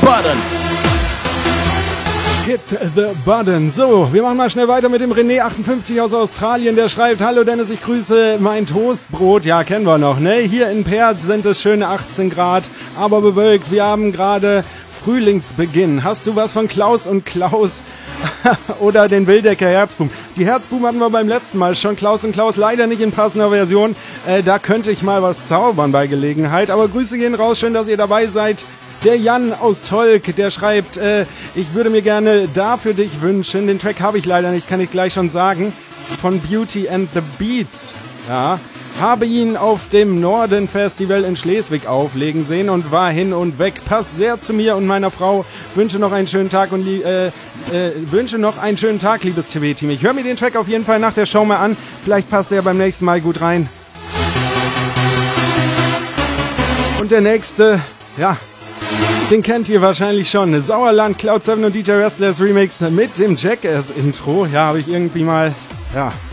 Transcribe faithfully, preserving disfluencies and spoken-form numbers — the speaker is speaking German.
button. Hit the button. So, wir machen mal schnell weiter mit dem René achtundfünfzig aus Australien. Der schreibt: Hallo Dennis, ich grüße mein Toastbrot. Ja, kennen wir noch, ne? Hier in Perth sind es schöne achtzehn Grad, aber bewölkt. Wir haben gerade Frühlingsbeginn. Hast du was von Klaus und Klaus oder den Wildecker Herzbuben? Die Herzbuben hatten wir beim letzten Mal schon. Klaus und Klaus leider nicht in passender Version. Äh, da könnte ich mal was zaubern bei Gelegenheit. Aber Grüße gehen raus. Schön, dass ihr dabei seid. Der Jan aus Tolk, der schreibt, äh, ich würde mir gerne Da für dich wünschen. Den Track habe ich leider nicht, kann ich gleich schon sagen. Von Beauty and the Beats. Ja, habe ihn auf dem Norden Festival in Schleswig auflegen sehen und war hin und weg. Passt sehr zu mir und meiner Frau. Wünsche noch einen schönen Tag und äh, äh, wünsche noch einen schönen Tag, liebes T V-Team. Ich höre mir den Track auf jeden Fall nach der Show mal an. Vielleicht passt er beim nächsten Mal gut rein. Und der nächste, ja, den kennt ihr wahrscheinlich schon. Sauerland, Cloud sieben und D J Restless Remix mit dem Jackass-Intro. Ja, habe ich irgendwie mal, ja,